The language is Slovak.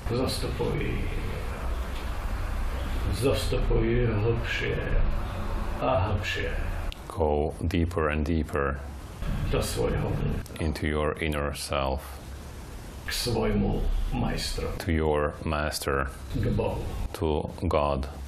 Zastupuj hlbšie a hlbšie. Go deeper and deeper Do svojho into your inner self, k svojmu majstrovi, to your master, k Bohu. to God.